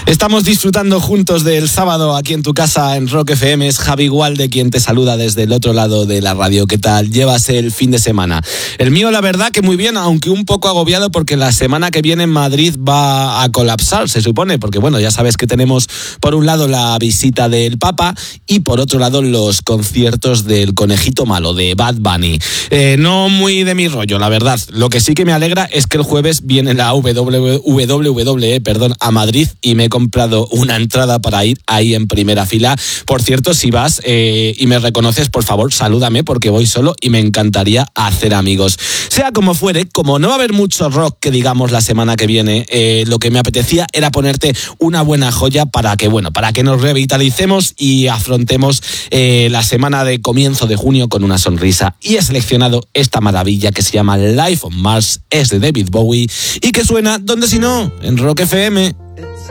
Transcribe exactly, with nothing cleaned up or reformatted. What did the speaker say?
Estamos disfrutando juntos del sábado aquí en tu casa en Rock F M. Es Javi Gualde quien te saluda desde el otro lado de la radio. ¿Qué tal llevas el fin de semana? El mío, la verdad, que muy bien, aunque un poco agobiado porque la semana que viene en Madrid va a colapsar, se supone, porque bueno, ya sabes que tenemos por un lado la visita del Papa y por otro lado los conciertos del Conejito Malo, de Bad Bunny. Eh, no muy de mi rollo, la verdad. Lo que sí que me alegra es que el jueves viene la W W E, perdón, a Madrid y me he comprado una entrada para ir ahí en primera fila. Por cierto, si vas eh, y me reconoces, por favor, salúdame porque voy solo y me encantaría hacer amigos. Sea como fuere, como no va a haber mucho rock que digamos la semana que viene, eh, lo que me apetecía era ponerte una buena joya para que, bueno, para que nos revitalicemos y afrontemos eh, la semana de comienzo de junio con una sonrisa. Y he seleccionado esta maravilla que se llama Life on Mars, es de David Bowie y que suena, ¿dónde si no? En Rock F M.